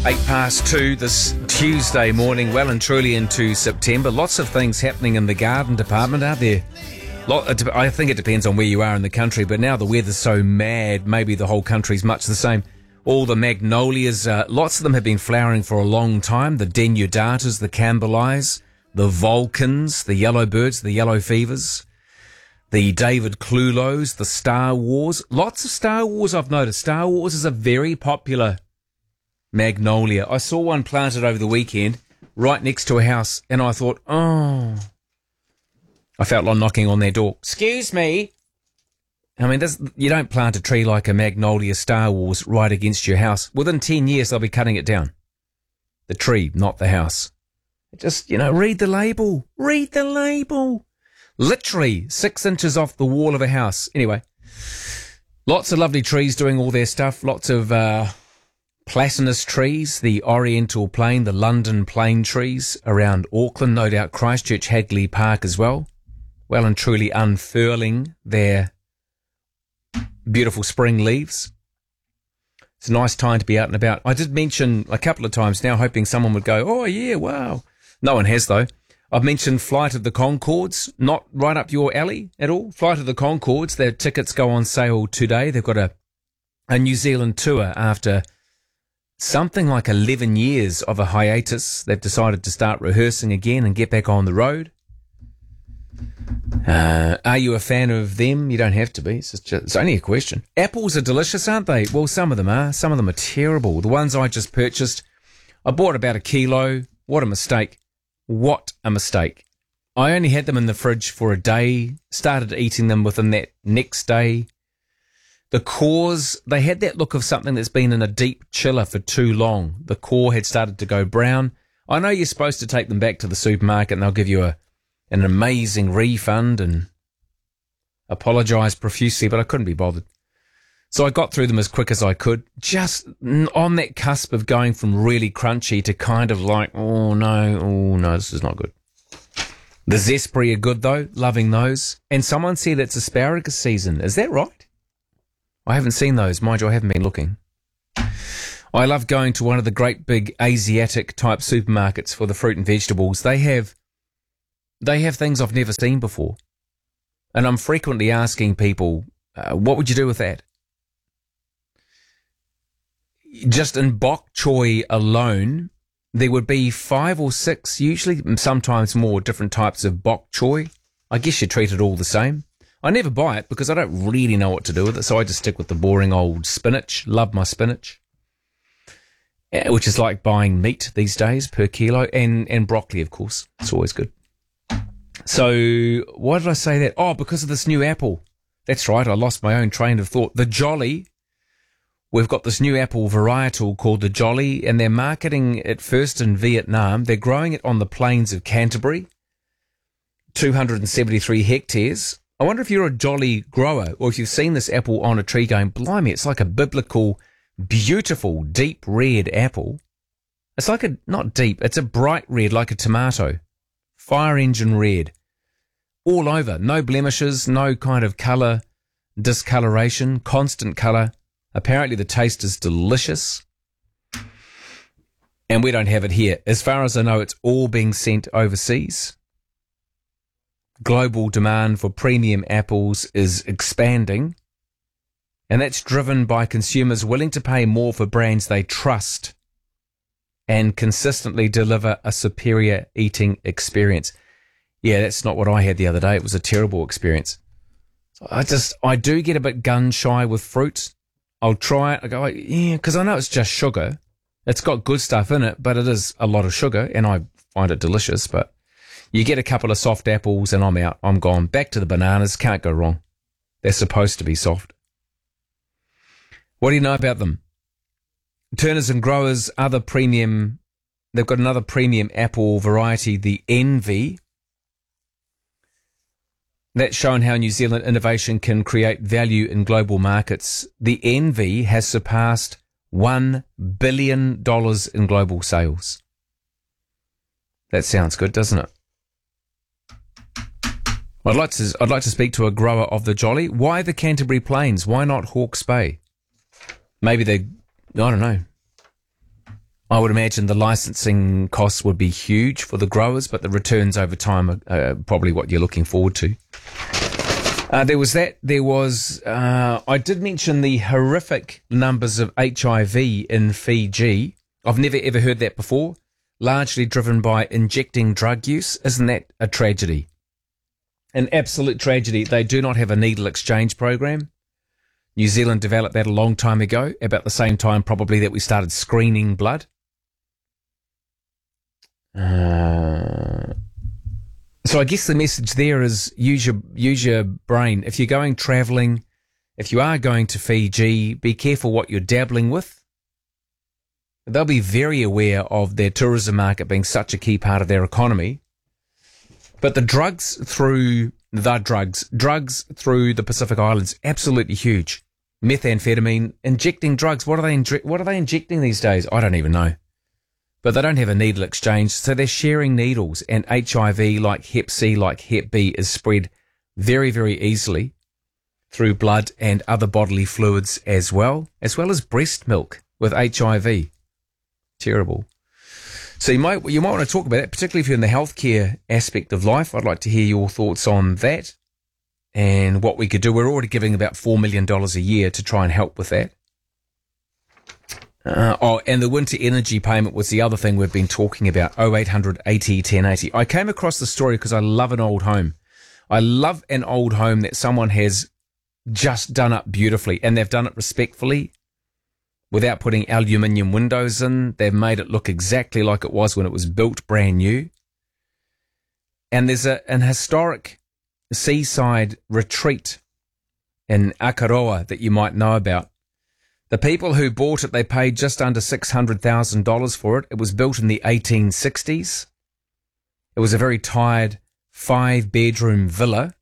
2:08 this Tuesday morning, well and truly into September. Lots of things happening in the garden department, aren't there? I think it depends on where you are in the country, but now the weather's so mad, maybe the whole country's much the same. All the magnolias, lots of them have been flowering for a long time. The denudatas, the campbellis, the Vulcans, the yellowbirds, the yellow fevers, the David Clulos, the Star Wars. Lots of Star Wars I've noticed. Star Wars is a very popular magnolia. I saw one planted over the weekend right next to a house, and I thought, oh, I felt like knocking on their door. Excuse me. I mean, you don't plant a tree like a magnolia Star Wars right against your house. Within 10 years, they'll be cutting it down. The tree, not the house. Just, read the label. Read the label. Literally 6 inches off the wall of a house. Anyway, lots of lovely trees doing all their stuff. Lots of platanus trees, the Oriental Plane, the London Plane trees around Auckland, no doubt Christchurch, Hagley Park as well. Well and truly unfurling their beautiful spring leaves. It's a nice time to be out and about. I did mention a couple of times now, hoping someone would go, oh yeah, wow. No one has though. I've mentioned Flight of the Conchords, not right up your alley at all. Flight of the Conchords, their tickets go on sale today. They've got a New Zealand tour after something like 11 years of a hiatus. They've decided to start rehearsing again and get back on the road. Are you a fan of them? You don't have to be. It's only a question. Apples are delicious, aren't they? Well, some of them are. Some of them are terrible. The ones I just purchased, I bought about 1 kilo. What a mistake. What a mistake. I only had them in the fridge for a day, started eating them within that next day. The cores, they had that look of something that's been in a deep chiller for too long. The core had started to go brown. I know you're supposed to take them back to the supermarket and they'll give you an amazing refund and apologise profusely, but I couldn't be bothered. So I got through them as quick as I could, just on that cusp of going from really crunchy to kind of like, oh no, this is not good. The Zespri are good though, loving those. And someone said it's asparagus season. Is that right? I haven't seen those. Mind you, I haven't been looking. I love going to one of the great big Asiatic type supermarkets for the fruit and vegetables. They have things I've never seen before. And I'm frequently asking people, what would you do with that? Just in bok choy alone, there would be 5 or 6, usually, sometimes more, different types of bok choy. I guess you treat it all the same. I never buy it because I don't really know what to do with it, so I just stick with the boring old spinach. Love my spinach. Which is like buying meat these days per kilo, and broccoli, of course. It's always good. So, why did I say that? Oh, because of this new apple. That's right, I lost my own train of thought. The Jolly. We've got this new apple varietal called the Jolly, and they're marketing it first in Vietnam. They're growing it on the plains of Canterbury, 273 hectares. I wonder if you're a Jolly grower, or if you've seen this apple on a tree going, blimey, it's like a biblical, beautiful, deep red apple. It's like not deep, it's a bright red, like a tomato. Fire engine red. All over, no blemishes, no kind of colour discoloration, constant colour. Apparently the taste is delicious. And we don't have it here. As far as I know, it's all being sent overseas. Global demand for premium apples is expanding. And that's driven by consumers willing to pay more for brands they trust and consistently deliver a superior eating experience. Yeah, that's not what I had the other day. It was a terrible experience. So I do get a bit gun shy with fruit. I'll try it. I go, yeah, because I know it's just sugar. It's got good stuff in it, but it is a lot of sugar, and I find it delicious. But you get a couple of soft apples, and I'm out. I'm gone. Back to the bananas. Can't go wrong. They're supposed to be soft. What do you know about them? Turners and Growers, they've got another premium apple variety, the Envy. That's shown how New Zealand innovation can create value in global markets. The Envy has surpassed $1 billion in global sales. That sounds good, doesn't it? I'd like to speak to a grower of the Jolly. Why the Canterbury Plains? Why not Hawke's Bay? Maybe I don't know. I would imagine the licensing costs would be huge for the growers, but the returns over time are probably what you're looking forward to. There was that. There was, I did mention the horrific numbers of HIV in Fiji. I've never ever heard that before. Largely driven by injecting drug use. Isn't that a tragedy? An absolute tragedy. They do not have a needle exchange program. New Zealand developed that a long time ago, about the same time probably that we started screening blood. So I guess the message there is use your brain. If you're going travelling, if you are going to Fiji, be careful what you're dabbling with. They'll be very aware of their tourism market being such a key part of their economy. But the drugs through the Pacific Islands, absolutely huge. Methamphetamine, injecting drugs. What are they injecting these days? I don't even know. But they don't have a needle exchange, so they're sharing needles, and HIV, like Hep C, like Hep B, is spread very, very easily through blood and other bodily fluids as well as breast milk with HIV. Terrible. So you might want to talk about that, particularly if you're in the healthcare aspect of life. I'd like to hear your thoughts on that and what we could do. We're already giving about $4 million a year to try and help with that. And the winter energy payment was the other thing we've been talking about. 0800 80 1080. I came across the story because I love an old home. I love an old home that someone has just done up beautifully, and they've done it respectfully without putting aluminium windows in. They've made it look exactly like it was when it was built brand new. And there's an historic seaside retreat in Akaroa that you might know about. The people who bought it, they paid just under $600,000 for it. It was built in the 1860s. It was a very tired 5-bedroom villa.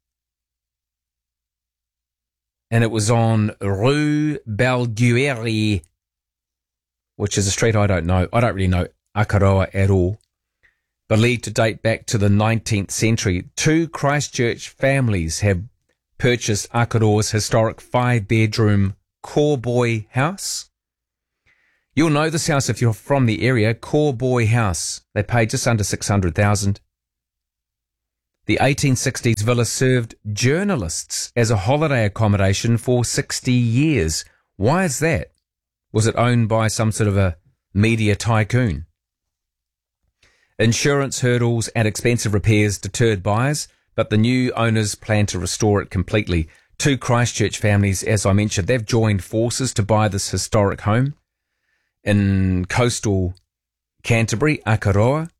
And it was on Rue Belgueri, which is a street I don't know. I don't really know Akaroa at all. Believed to date back to the 19th century. 2 Christchurch families have purchased Akaroa's historic 5-bedroom Cowboy House. You'll know this house if you're from the area. Cowboy House. They paid just under $600,000. The 1860s villa served journalists as a holiday accommodation for 60 years. Why is that? Was it owned by some sort of a media tycoon? Insurance hurdles and expensive repairs deterred buyers, but the new owners plan to restore it completely. 2 Christchurch families, as I mentioned, they've joined forces to buy this historic home in coastal Canterbury, Akaroa.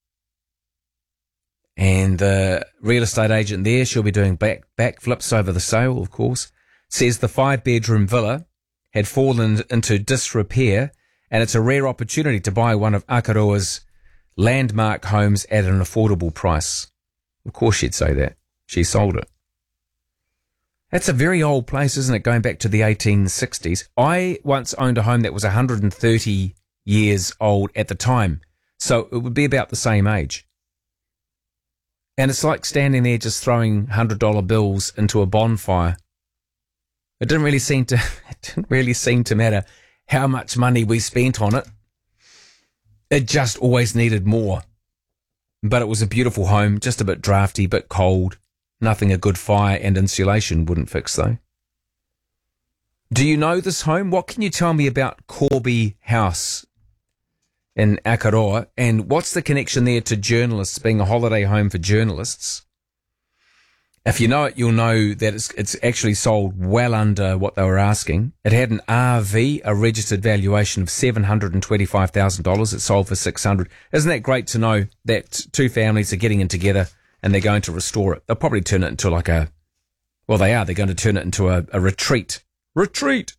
And the real estate agent there, she'll be doing backflips over the sale, of course, says the 5-bedroom villa had fallen into disrepair, and it's a rare opportunity to buy one of Akaroa's landmark homes at an affordable price. Of course she'd say that. She sold it. That's a very old place, isn't it, going back to the 1860s. I once owned a home that was 130 years old at the time, so it would be about the same age. And it's like standing there just throwing $100 bills into a bonfire. It didn't really seem to matter how much money we spent on it. It just always needed more. But it was a beautiful home, just a bit drafty, bit cold. Nothing a good fire and insulation wouldn't fix, though. Do you know this home? What can you tell me about Corby House in Akaroa? And what's the connection there to journalists, being a holiday home for journalists? If you know it, you'll know that it's actually sold well under what they were asking. It had an RV, a registered valuation of $725,000. It sold for $600,000. Isn't that great to know that 2 families are getting in together and they're going to restore it? They'll probably turn it into they're going to turn it into a retreat. Retreat!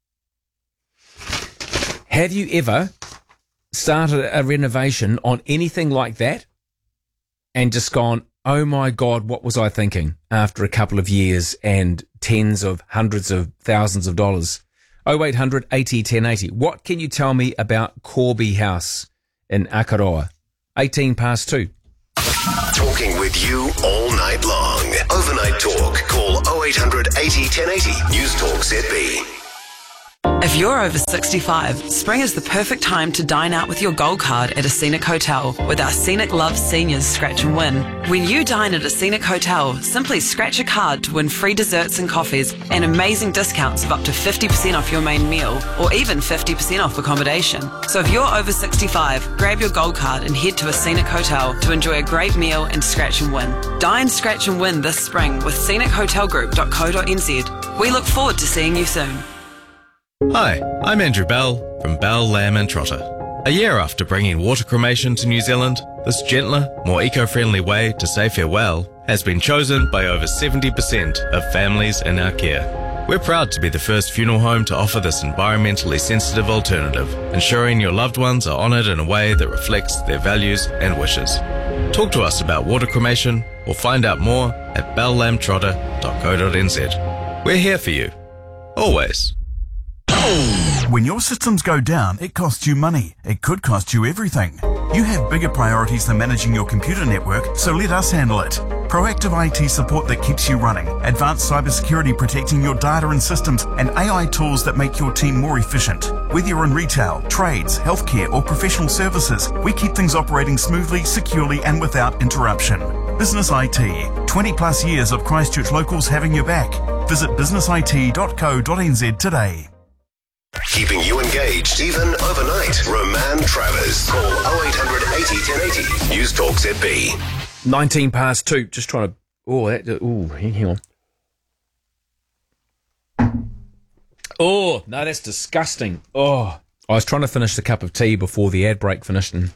Have you ever started a renovation on anything like that and just gone, oh my God, what was I thinking, after a couple of years and tens of hundreds of thousands of dollars? 0800 80 1080. What can you tell me about Corby House in Akaroa? 2:18. Talking with you all night long. Overnight Talk. Call 0800 80 1080. News Talk ZB. If you're over 65, spring is the perfect time to dine out with your gold card at a Scenic Hotel with our Scenic Love Seniors Scratch and Win. When you dine at a Scenic Hotel, simply scratch a card to win free desserts and coffees and amazing discounts of up to 50% off your main meal or even 50% off accommodation. So if you're over 65, grab your gold card and head to a Scenic Hotel to enjoy a great meal and scratch and win. Dine, scratch and win this spring with scenichotelgroup.co.nz. We look forward to seeing you soon. Hi, I'm Andrew Bell from Bell, Lamb and Trotter. A year after bringing water cremation to New Zealand, this gentler, more eco-friendly way to say farewell has been chosen by over 70% of families in our care. We're proud to be the first funeral home to offer this environmentally sensitive alternative, ensuring your loved ones are honoured in a way that reflects their values and wishes. Talk to us about water cremation or find out more at belllambtrotter.co.nz. We're here for you. Always. When your systems go down, it costs you money. It could cost you everything. You have bigger priorities than managing your computer network, so let us handle it. Proactive IT support that keeps you running, advanced cybersecurity protecting your data and systems, and AI tools that make your team more efficient. Whether you're in retail, trades, healthcare, or professional services, we keep things operating smoothly, securely, and without interruption. Business IT, 20 plus years of Christchurch locals having your back. Visit businessit.co.nz today. Keeping you engaged, even overnight. Roman Travers. Call 0800 80 1080. News Talk ZB. 19 past 2. Just trying to... hang on. Oh, no, that's disgusting. Oh, I was trying to finish the cup of tea before the ad break finished and...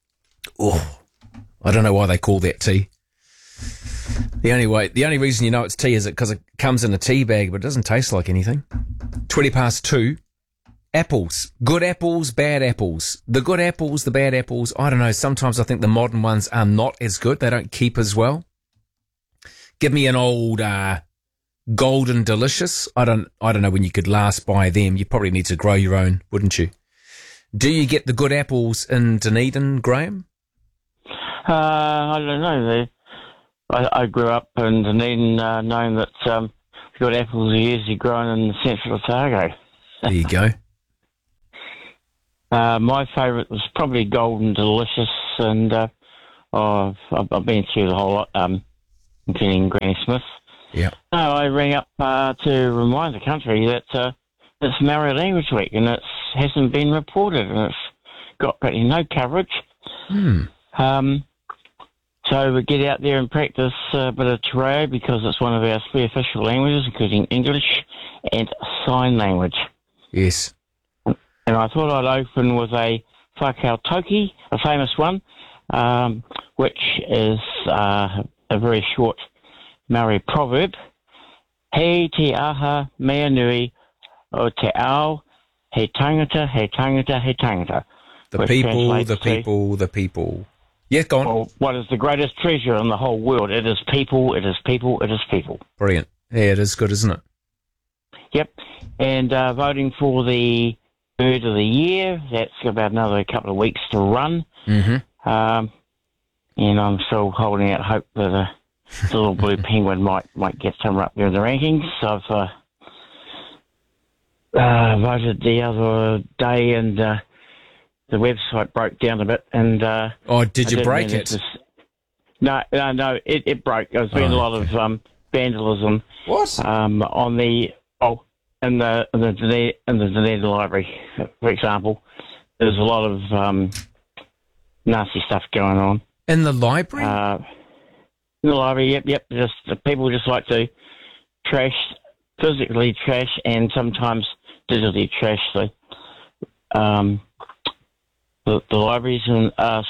I don't know why they call that tea. The only reason you know it's tea is because it comes in a tea bag, but it doesn't taste like anything. 20 past 2. Apples. Good apples, bad apples. The good apples, the bad apples, I don't know. Sometimes I think the modern ones are not as good. They don't keep as well. Give me an old Golden Delicious. I don't know when you could last by them. You probably need to grow your own, wouldn't you? Do you get the good apples in Dunedin, Graham? I don't know. I grew up in Dunedin knowing that good apples are usually grown in the central Otago. There you go. My favourite was probably Golden Delicious, and I've been through the whole lot, including Granny Smith. Yeah. No, I rang up to remind the country that it's Maori Language Week, and it hasn't been reported, and it's got practically no coverage. So we get out there and practice a bit of te reo because it's one of our three official languages, including English and sign language. Yes. And I thought I'd open with a whakao toki, a famous one, which is a very short Maori proverb. He te aha mea nui o te ao, he tangata, he tangata, he tangata. The people. Yeah, go on. Well, what is the greatest treasure in the whole world? It is people, it is people, it is people. Brilliant. Yeah, it is good, isn't it? Yep. And voting for the Bird of the Year, that's about another couple of weeks to run. Mm-hmm. And I'm still holding out hope that the little blue penguin might get somewhere up there in the rankings. So I've voted the other day, and the website broke down a bit. And did you break it? No, it broke. There's been a lot of vandalism. What? On the in the Dunedin Library, for example, there's a lot of nasty stuff going on. In the library? In the library, yep. Just people just like to physically trash, and sometimes digitally trash the libraries and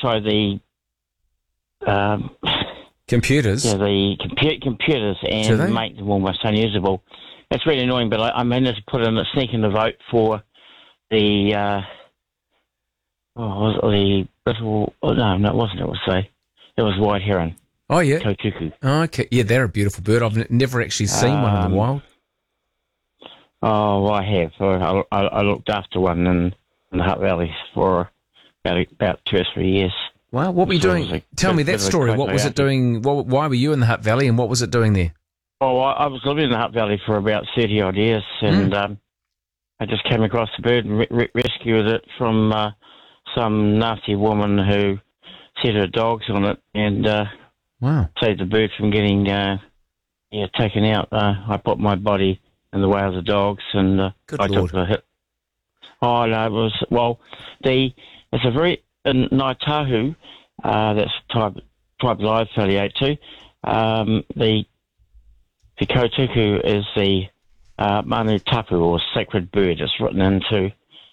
the computers. Yeah, the computers, and make them almost unusable. It's really annoying, but I managed to put in a sneak in the vote for the was it the brittle? No, it wasn't. It was white heron. Oh yeah, Kotuku. Okay, yeah, they're a beautiful bird. I've never actually seen one in the wild. Oh, well, I have. I looked after one in the Hutt Valley for about 2 or 3 years. Wow, what were you doing? Tell me that story. What was it doing? Why were you in the Hutt Valley, and what was it doing there? Oh, I was living in the Hutt Valley for about 30 odd years, and I just came across the bird and rescued it from some nasty woman who set her dogs on it and Wow. saved the bird from getting taken out. I put my body in the way of the dogs and Good I Lord. took the hit. Oh, no, it was, it's a very, in Ngāi Tahu, that's the tribe that I affiliate to, the Kotuku is the Manu Tapu, or sacred bird. It's written into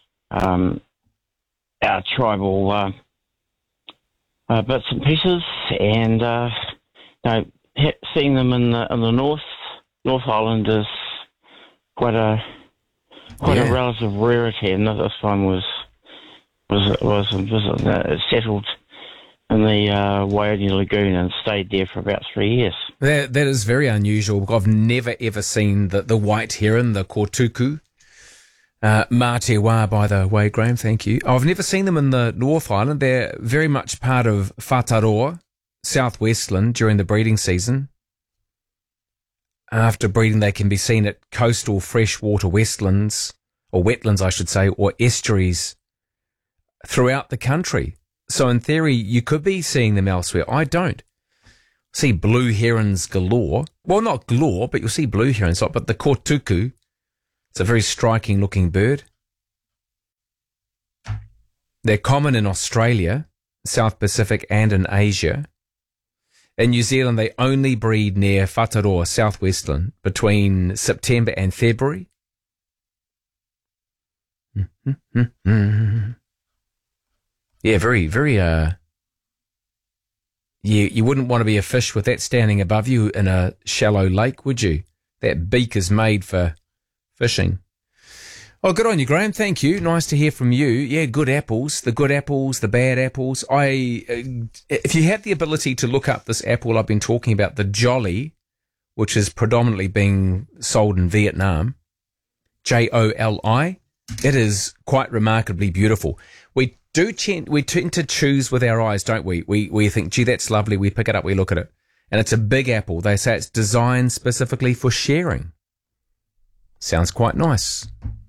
our tribal bits and pieces, and seeing them in the North Island is quite a relative rarity, and this one was settled in the Waioni Lagoon and stayed there for about 3 years. That is very unusual. I've never ever seen the white heron, the Kotuku. Mā te wā, by the way, Graham, thank you. I've never seen them in the North Island. They're very much part of Whataroa, South Westland, during the breeding season. After breeding, they can be seen at coastal freshwater wetlands, I should say, or estuaries throughout the country. So in theory, you could be seeing them elsewhere. I don't. See blue herons galore. Well, not galore, but you'll see blue herons. But the Kotuku, it's a very striking looking bird. They're common in Australia, South Pacific, and in Asia. In New Zealand, they only breed near Whataroa, South Westland, between September and February. Yeah, very, very, you wouldn't want to be a fish with that standing above you in a shallow lake, would you? That beak is made for fishing. Oh, good on you, Graham. Thank you. Nice to hear from you. Yeah, good apples, the bad apples. If you have the ability to look up this apple I've been talking about, the Jolly, which is predominantly being sold in Vietnam, Joli, it is quite remarkably beautiful. We tend to choose with our eyes, don't we? We think, gee, that's lovely. We pick it up, we look at it. And it's a big apple. They say it's designed specifically for sharing. Sounds quite nice.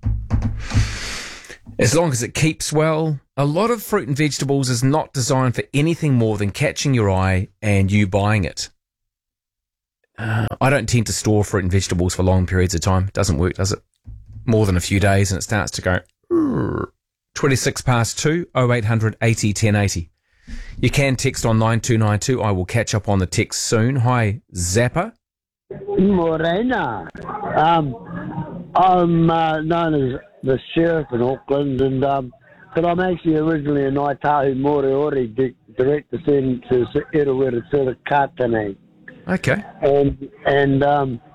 As long as it keeps well. A lot of fruit and vegetables is not designed for anything more than catching your eye and you buying it. I don't tend to store fruit and vegetables for long periods of time. It doesn't work, does it? More than a few days and it starts to go 26 past 2, 0800 80 1080. You can text on 9292. I will catch up on the text soon. Hi, Zappa. Morena. I'm known as the sheriff in Auckland, but I'm actually originally a Ngāi Tahu Moriori direct descendant to Erowera Tura Kātane. Okay. And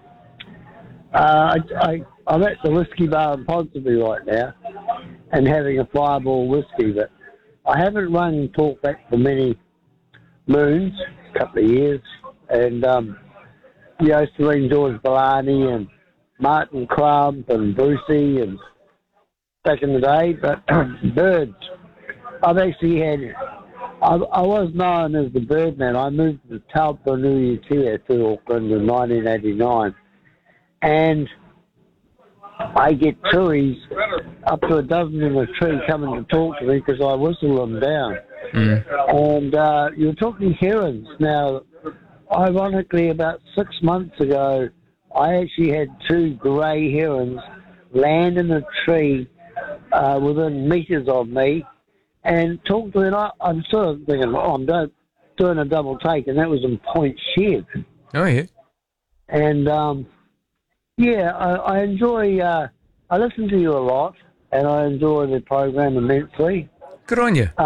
I'm at the whiskey bar in Ponsonby right now and having a fireball whiskey, but I haven't run and talked back for many moons, a couple of years, and Serene George Bellani and Martin Crump and Brucey and back in the day, but birds. I've actually had, I was known as the Birdman. I moved to Tauponuitia to Auckland in 1989, and I get tui up to a dozen in a tree coming to talk to me because I whistle them down. And you're talking herons. Now, ironically, about 6 months ago, I actually had 2 grey herons land in a tree within metres of me and talk to me. And I'm sort of thinking, I'm doing a double take, and that was in Point Shed. Oh, yeah. And, I enjoy, I listen to you a lot, and I enjoy the program immensely. Good on you.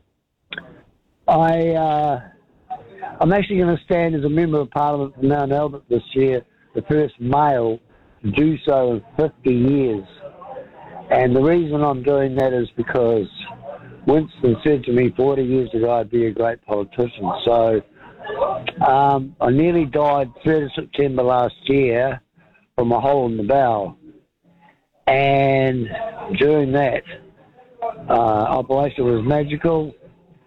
I'm actually going to stand as a Member of Parliament for Mount Albert this year, the first male to do so in 50 years. And the reason I'm doing that is because Winston said to me 40 years ago I'd be a great politician. So I nearly died 3rd of September last year from a hole in the bowel. And during that, operation was magical.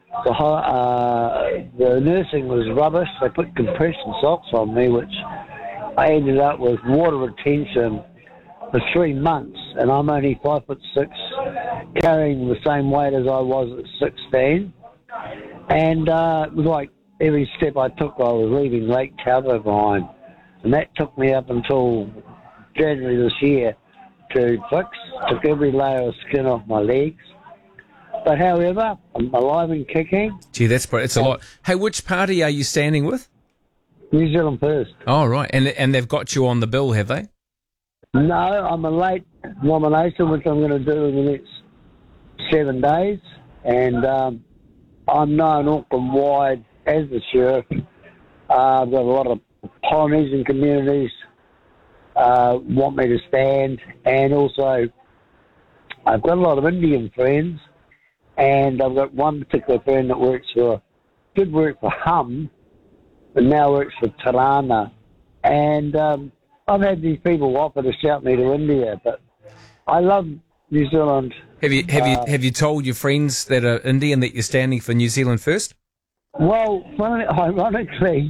The nursing was rubbish. They put compression socks on me, which I ended up with water retention for 3 months, and I'm only 5'6", carrying the same weight as I was at 16. And it was like every step I took, I was leaving Lake Taupo behind. And that took me up until January this year to fix. Took every layer of skin off my legs. But however, I'm alive and kicking. Gee, it's a lot. Hey, which party are you standing with? New Zealand First. Oh, right. And they've got you on the bill, have they? No, I'm a late nomination, which I'm going to do in the next 7 days. And I'm known Auckland-wide as the sheriff. I've got a lot of Polynesian communities want me to stand. And also, I've got a lot of Indian friends. And I've got one particular friend that did work for Hum, but now works for Tirana. And I've had these people offer to shout me to India, but I love New Zealand. Have you told your friends that are Indian that you're standing for New Zealand First? Well, ironically,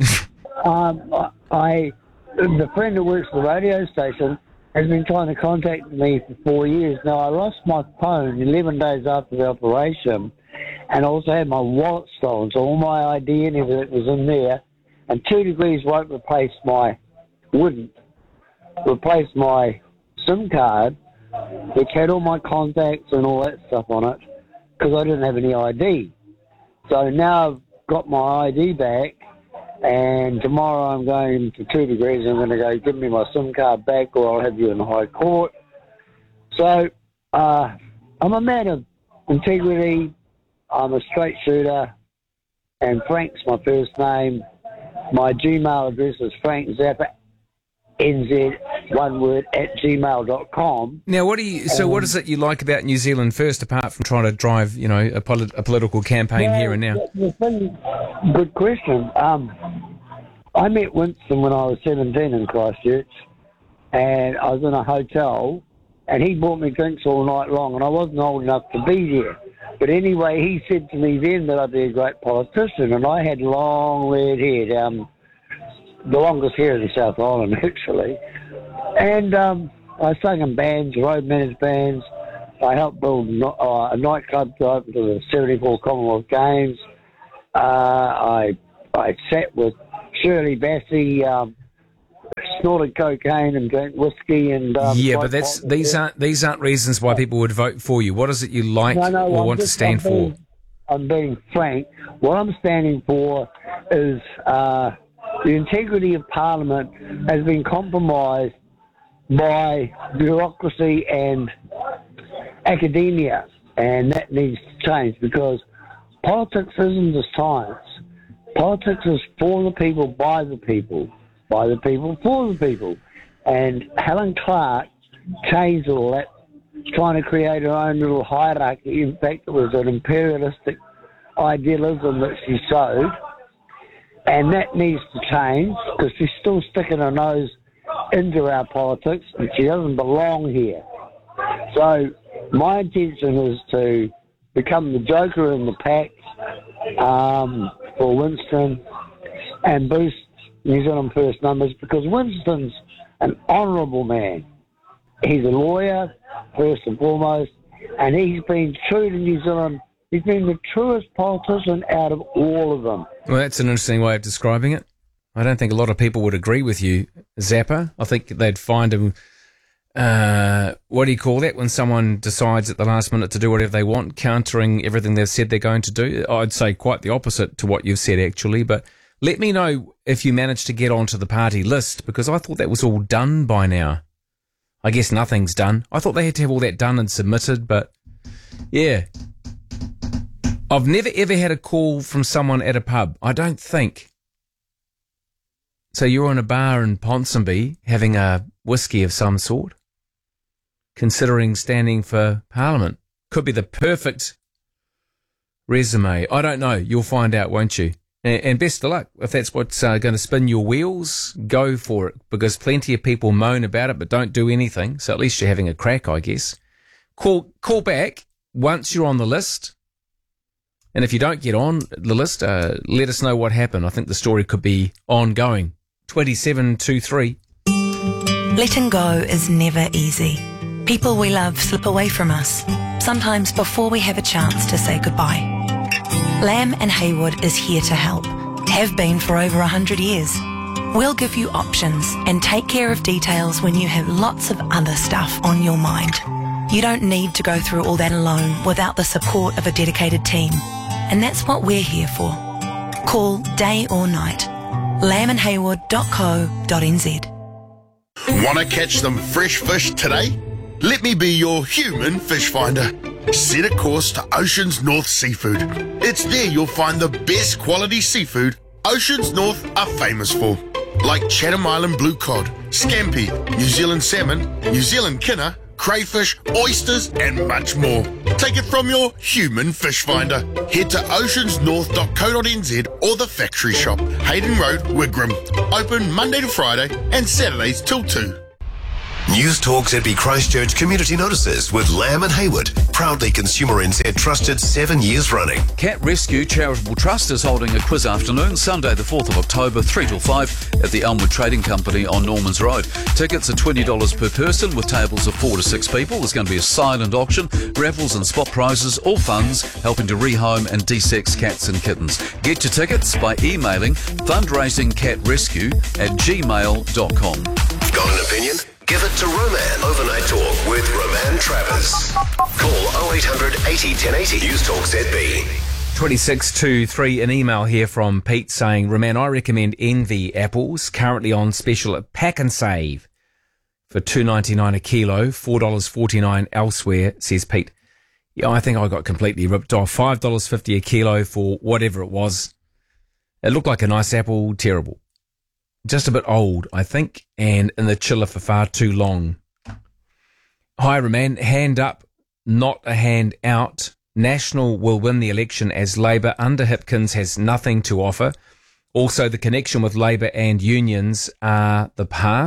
the friend that works for the radio station has been trying to contact me for 4 years. Now, I lost my phone 11 days after the operation, and I also had my wallet stolen, so all my ID and everything was in there. And 2 Degrees wouldn't replace my SIM card, which had all my contacts and all that stuff on it, because I didn't have any ID. So now I've got my ID back, and tomorrow I'm going to 2 Degrees. I'm going to go, give me my SIM card back, or I'll have you in the High Court. So I'm a man of integrity. I'm a straight shooter, and Frank's my first name. My Gmail address is frankzappa.nz, one word, @gmail.com. Now, what is it you like about New Zealand First, apart from trying to drive, a political campaign here and now? Good question. I met Winston when I was 17 in Christchurch, and I was in a hotel, and he bought me drinks all night long, and I wasn't old enough to be there. But anyway, he said to me then that I'd be a great politician, and I had long red hair, the longest hair in the South Island, actually. And I sang in bands, road managed bands. I helped build a nightclub to open to the 74 Commonwealth Games. I sat with Shirley Bassey, snorted cocaine and drank whiskey and but these aren't reasons why people would vote for you. What is it you like or want to stand for? I'm being frank. What I'm standing for is the integrity of Parliament has been compromised by bureaucracy and academia, and that needs to change, because politics isn't a science. Politics is for the people, by the people. By the people, for the people. And Helen Clark changed all that, trying to create her own little hierarchy. In fact, it was an imperialistic idealism that she sowed. And that needs to change, because she's still sticking her nose into our politics, and she doesn't belong here. So my intention is to become the joker in the pack for Winston and boost New Zealand First numbers, because Winston's an honourable man. He's a lawyer, first and foremost, and he's been true to New Zealand. He's been the truest politician out of all of them. Well, that's an interesting way of describing it. I don't think a lot of people would agree with you, Zappa. I think they'd find him, what do you call that, when someone decides at the last minute to do whatever they want, countering everything they've said they're going to do. I'd say quite the opposite to what you've said, actually, but let me know if you managed to get onto the party list, because I thought that was all done by now. I guess nothing's done. I thought they had to have all that done and submitted, but yeah. I've never ever had a call from someone at a pub, I don't think. So you're in a bar in Ponsonby having a whiskey of some sort, considering standing for Parliament. Could be the perfect resume. I don't know. You'll find out, won't you? And best of luck. If that's what's going to spin your wheels, go for it, because plenty of people moan about it but don't do anything. So at least you're having a crack, I guess. Call back once you're on the list. And if you don't get on the list, let us know what happened. I think the story could be ongoing. 2723. Letting go is never easy. People we love slip away from us, sometimes before we have a chance to say goodbye. Lamb and Haywood is here to help, have been for over 100 years. We'll give you options and take care of details when you have lots of other stuff on your mind. You don't need to go through all that alone without the support of a dedicated team. And that's what we're here for. Call day or night. lambandhaywood.co.nz. Want to catch some fresh fish today? Let me be your human fish finder. Set a course to Oceans North Seafood. It's there you'll find the best quality seafood Oceans North are famous for, like Chatham Island blue cod, scampi, New Zealand salmon, New Zealand kinner, crayfish, oysters and much more. Take it from your human fish finder. Head to oceansnorth.co.nz or the factory shop, Hayden Road, Wigram. Open Monday to Friday and Saturdays till 2. News Talk ZB Christchurch Community Notices with Lamb and Haywood. Proudly Consumer NZ trusted 7 years running. Cat Rescue Charitable Trust is holding a quiz afternoon, Sunday the 4th of October, 3 till 5 at the Elmwood Trading Company on Normans Road. Tickets are $20 per person with tables of 4 to 6 people. There's going to be a silent auction, raffles and spot prizes, all funds helping to rehome and de-sex cats and kittens. Get your tickets by emailing fundraisingcatrescue@gmail.com. Got an opinion? Give it to Roman. Overnight Talk with Roman Travers. Call 0800 80 1080. News Talk ZB. 2623, an email here from Pete saying, Roman, I recommend Envy apples, currently on special at Pack and Save for $2.99 a kilo, $4.49 elsewhere, says Pete. Yeah, I think I got completely ripped off. $5.50 a kilo for whatever it was. It looked like a nice apple, terrible. Just a bit old, I think, and in the chiller for far too long. Hi, Roman. Hand up, not a hand out. National will win the election as Labour under Hipkins has nothing to offer. Also, the connection with Labour and unions are the past, ?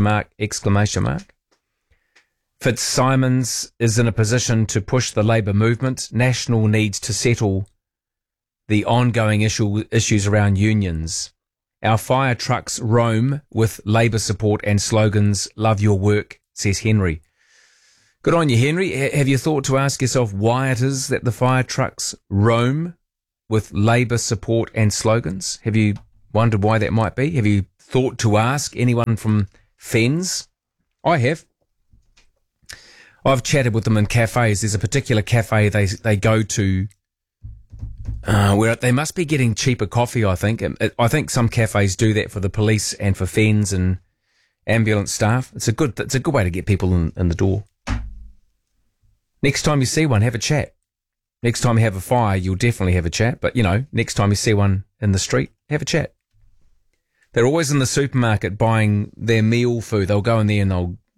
Fitzsimons is in a position to push the Labour movement. National needs to settle the ongoing issues around unions. Our fire trucks roam with Labour support and slogans, love your work, says Henry. Good on you, Henry. Have you thought to ask yourself why it is that the fire trucks roam with Labour support and slogans? Have you wondered why that might be? Have you thought to ask anyone from Fens? I have. I've chatted with them in cafes. There's a particular cafe they go to where they must be getting cheaper coffee, I think. I think some cafes do that for the police and for Fens and ambulance staff. It's a good way to get people in the door. Next time you see one, have a chat. Next time you have a fire, you'll definitely have a chat. But, next time you see one in the street, have a chat. They're always in the supermarket buying their meal food. They'll go in there and